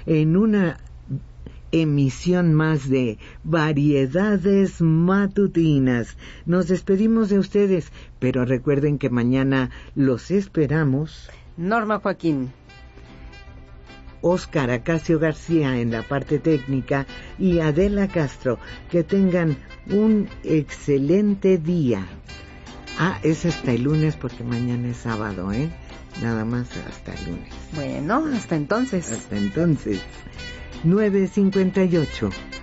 en una emisión más de Variedades Matutinas. Nos despedimos de ustedes, pero recuerden que mañana los esperamos. Norma Joaquín, Óscar Acacio García en la parte técnica y Adela Castro. Que tengan un excelente día. Es hasta el lunes porque mañana es sábado, nada más hasta el lunes. Bueno, hasta entonces. Hasta entonces. 9:58.